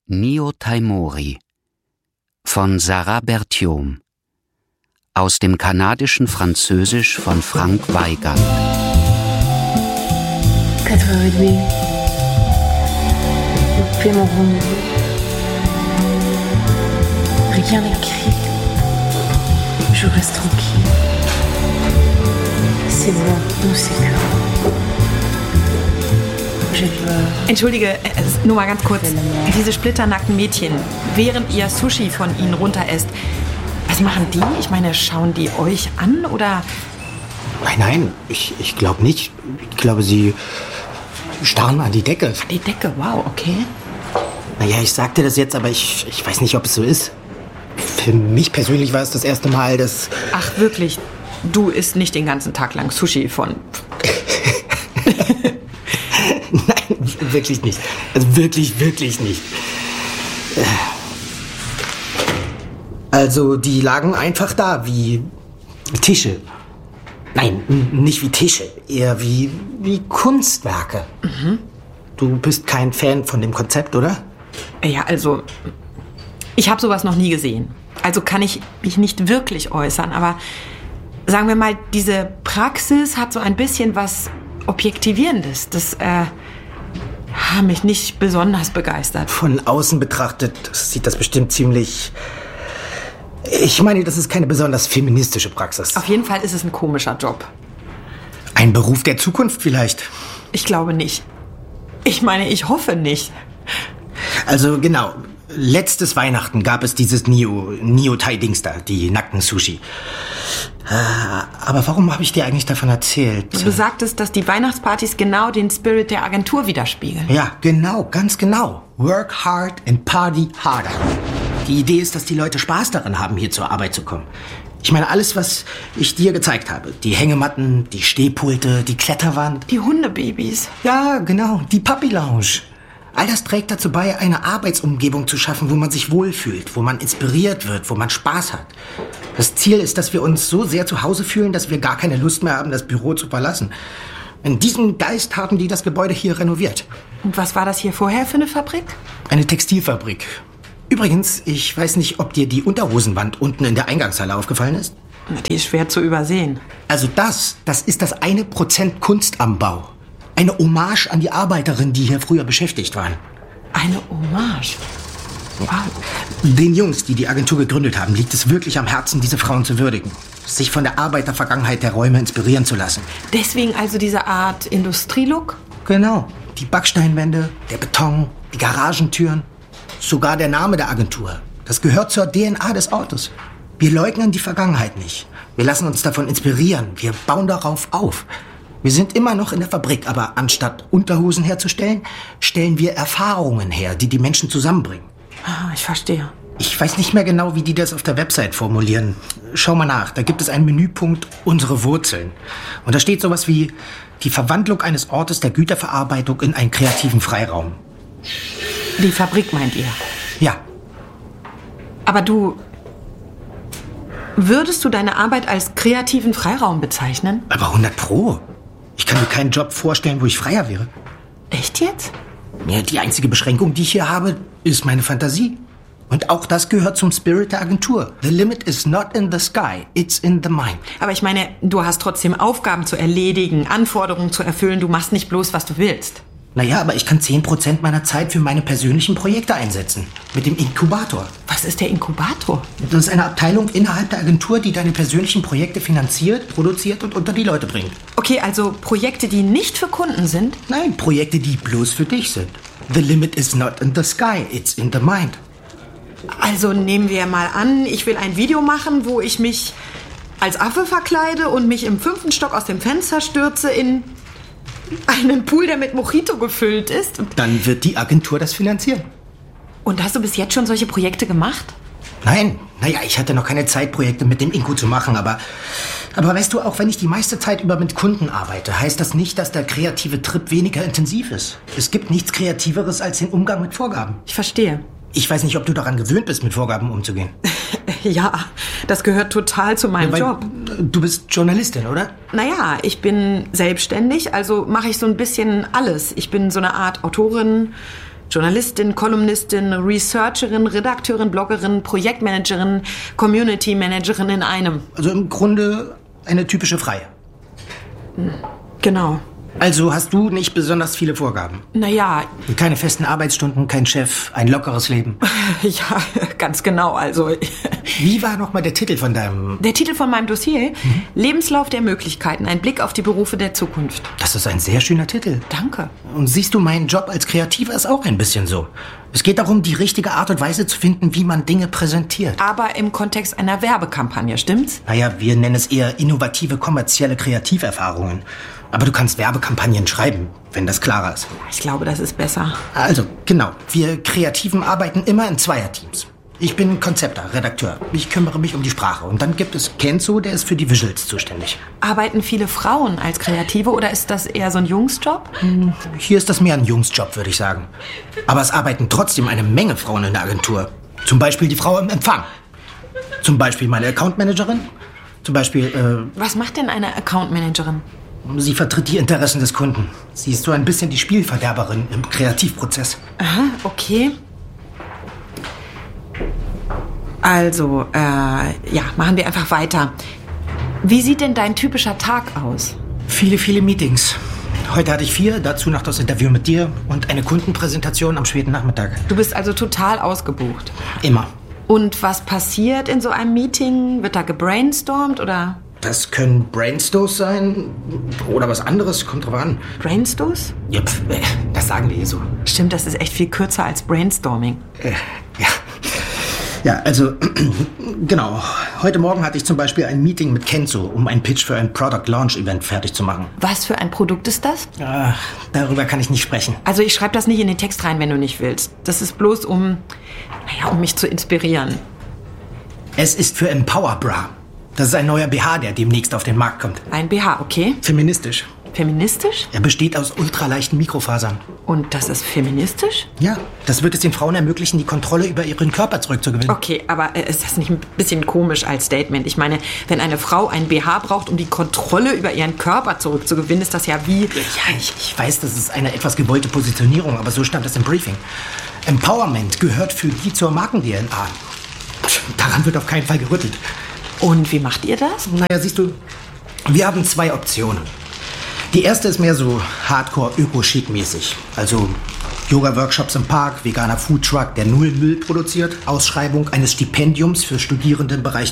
Nio Taimori von Sarah Berthiaume aus dem kanadischen Französisch von Frank Weigand. 4h30. Fais mon rendez-vous. Rien n'écrit. Je reste tranquille. C'est bon, nous c'est que. Entschuldige, nur mal ganz kurz. Diese splitternackten Mädchen, während ihr Sushi von ihnen runter esst, was machen die? Ich meine, schauen die euch an oder? Nein, ich glaube nicht. Ich glaube, sie starren an die Decke. An die Decke, wow, okay. Naja, ich sagte das jetzt, aber ich weiß nicht, ob es so ist. Für mich persönlich war es das erste Mal, dass... Ach, wirklich? Du isst nicht den ganzen Tag lang Sushi von... Nein, wirklich nicht. Also wirklich nicht. Also, die lagen einfach da, wie Tische. Nein, nicht wie Tische, eher wie Kunstwerke. Mhm. Du bist kein Fan von dem Konzept, oder? Ja, also, ich habe sowas noch nie gesehen. Also kann ich mich nicht wirklich äußern, aber sagen wir mal, diese Praxis hat so ein bisschen was Objektivierendes. Das hat mich nicht besonders begeistert. Von außen betrachtet sieht das bestimmt ziemlich... Ich meine, das ist keine besonders feministische Praxis. Auf jeden Fall ist es ein komischer Job. Ein Beruf der Zukunft vielleicht? Ich glaube nicht. Ich meine, ich hoffe nicht. Also genau, letztes Weihnachten gab es dieses Nio-Tai-Dings da, die nackten Sushi. Aber warum habe ich dir eigentlich davon erzählt? Du sagtest, dass die Weihnachtspartys genau den Spirit der Agentur widerspiegeln. Ja, genau, ganz genau. Work hard and party harder. Die Idee ist, dass die Leute Spaß daran haben, hier zur Arbeit zu kommen. Ich meine, alles, was ich dir gezeigt habe. Die Hängematten, die Stehpulte, die Kletterwand. Die Hundebabys. Ja, genau, die Puppy Lounge. All das trägt dazu bei, eine Arbeitsumgebung zu schaffen, wo man sich wohlfühlt, wo man inspiriert wird, wo man Spaß hat. Das Ziel ist, dass wir uns so sehr zu Hause fühlen, dass wir gar keine Lust mehr haben, das Büro zu verlassen. In diesem Geist haben die das Gebäude hier renoviert. Und was war das hier vorher für eine Fabrik? Eine Textilfabrik. Übrigens, ich weiß nicht, ob dir die Unterhosenwand unten in der Eingangshalle aufgefallen ist. Die ist schwer zu übersehen. Also das ist das 1% Kunst am Bau. Eine Hommage an die Arbeiterinnen, die hier früher beschäftigt waren. Eine Hommage? Wow. Den Jungs, die die Agentur gegründet haben, liegt es wirklich am Herzen, diese Frauen zu würdigen. Sich von der Arbeitervergangenheit der Räume inspirieren zu lassen. Deswegen also diese Art Industrielook? Genau. Die Backsteinwände, der Beton, die Garagentüren. Sogar der Name der Agentur. Das gehört zur DNA des Ortes. Wir leugnen die Vergangenheit nicht. Wir lassen uns davon inspirieren. Wir bauen darauf auf. Wir sind immer noch in der Fabrik, aber anstatt Unterhosen herzustellen, stellen wir Erfahrungen her, die die Menschen zusammenbringen. Ah, ich verstehe. Ich weiß nicht mehr genau, wie die das auf der Website formulieren. Schau mal nach, da gibt es einen Menüpunkt Unsere Wurzeln. Und da steht sowas wie die Verwandlung eines Ortes der Güterverarbeitung in einen kreativen Freiraum. Die Fabrik meint ihr? Ja. Aber würdest du deine Arbeit als kreativen Freiraum bezeichnen? Aber 100%. Ich kann mir keinen Job vorstellen, wo ich freier wäre. Echt jetzt? Ja, die einzige Beschränkung, die ich hier habe, ist meine Fantasie. Und auch das gehört zum Spirit der Agentur. The limit is not in the sky, it's in the mind. Aber ich meine, du hast trotzdem Aufgaben zu erledigen, Anforderungen zu erfüllen. Du machst nicht bloß, was du willst. Naja, aber ich kann 10% meiner Zeit für meine persönlichen Projekte einsetzen. Mit dem Inkubator. Was ist der Inkubator? Das ist eine Abteilung innerhalb der Agentur, die deine persönlichen Projekte finanziert, produziert und unter die Leute bringt. Okay, also Projekte, die nicht für Kunden sind? Nein, Projekte, die bloß für dich sind. The limit is not in the sky, it's in the mind. Also nehmen wir mal an, ich will ein Video machen, wo ich mich als Affe verkleide und mich im 5. Stock aus dem Fenster stürze in einen Pool, der mit Mojito gefüllt ist. Dann wird die Agentur das finanzieren. Und hast du bis jetzt schon solche Projekte gemacht? Nein, naja, ich hatte noch keine Zeit, Projekte mit dem Inku zu machen, aber weißt du, auch wenn ich die meiste Zeit über mit Kunden arbeite, heißt das nicht, dass der kreative Trip weniger intensiv ist. Es gibt nichts Kreativeres als den Umgang mit Vorgaben. Ich verstehe. Ich weiß nicht, ob du daran gewöhnt bist, mit Vorgaben umzugehen. Ja, das gehört total zu meinem Job. Du bist Journalistin, oder? Naja, ich bin selbstständig, also mache ich so ein bisschen alles. Ich bin so eine Art Autorin, Journalistin, Kolumnistin, Researcherin, Redakteurin, Bloggerin, Projektmanagerin, Community Managerin in einem. Also im Grunde eine typische Freie. Genau. Also hast du nicht besonders viele Vorgaben? Naja, Keine festen Arbeitsstunden, kein Chef, ein lockeres Leben. ja, ganz genau. Also, Wie war nochmal der Titel von deinem... der Titel von meinem Dossier, Lebenslauf der Möglichkeiten, ein Blick auf die Berufe der Zukunft. Das ist ein sehr schöner Titel. Danke. Und siehst du, mein Job als Kreativer ist auch ein bisschen so. Es geht darum, die richtige Art und Weise zu finden, wie man Dinge präsentiert. Aber im Kontext einer Werbekampagne, stimmt's? Naja, wir nennen es eher innovative, kommerzielle Kreativerfahrungen. Aber du kannst Werbekampagnen schreiben, wenn das klarer ist. Ich glaube, das ist besser. Also, genau. Wir Kreativen arbeiten immer in Zweierteams. Ich bin Konzepter, Redakteur. Ich kümmere mich um die Sprache. Und dann gibt es Kenzo, der ist für die Visuals zuständig. Arbeiten viele Frauen als Kreative oder ist das eher so ein Jungsjob? Hier ist das mehr ein Jungsjob, würde ich sagen. Aber es arbeiten trotzdem eine Menge Frauen in der Agentur. Zum Beispiel die Frau im Empfang. Zum Beispiel meine Accountmanagerin. Zum Beispiel, Was macht denn eine Accountmanagerin? sie vertritt die Interessen des Kunden. Sie ist so ein bisschen die Spielverderberin im Kreativprozess. Aha, okay. Also, ja, machen wir einfach weiter. Wie sieht denn dein typischer Tag aus? Viele, viele Meetings. Heute hatte ich 4, dazu noch das Interview mit dir und eine Kundenpräsentation am späten Nachmittag. Du bist also total ausgebucht. Immer. Und was passiert in so einem Meeting? Wird da gebrainstormt oder Das können Brainstorms sein oder was anderes, kommt drauf an. Brainstorms? Ja, das sagen wir hier so. Stimmt, das ist echt viel kürzer als Brainstorming. Ja. Ja, also, genau. Heute Morgen hatte ich zum Beispiel ein Meeting mit Kenzo, um einen Pitch für ein Product Launch Event fertig zu machen. Was für ein Produkt ist das? Darüber kann ich nicht sprechen. Also ich schreibe das nicht in den Text rein, wenn du nicht willst. Das ist bloß um mich zu inspirieren. Es ist für Empower Bra. Das ist ein neuer BH, der demnächst auf den Markt kommt. Ein BH, okay. Feministisch. Feministisch? Er besteht aus ultraleichten Mikrofasern. Und das ist feministisch? Ja, das wird es den Frauen ermöglichen, die Kontrolle über ihren Körper zurückzugewinnen. Okay, aber ist das nicht ein bisschen komisch als Statement? Ich meine, wenn eine Frau ein BH braucht, um die Kontrolle über ihren Körper zurückzugewinnen, ist das ja wie... Ja, ich weiß, das ist eine etwas gewollte Positionierung, aber so stand es im Briefing. Empowerment gehört für die zur Marken-DNA. Daran wird auf keinen Fall gerüttelt. Und wie macht ihr das? Naja, siehst du, wir haben 2 Optionen. Die erste ist mehr so Hardcore-Öko-Chic-mäßig. Also Yoga-Workshops im Park, veganer Foodtruck, der null Müll produziert, Ausschreibung eines Stipendiums für Studierende im Bereich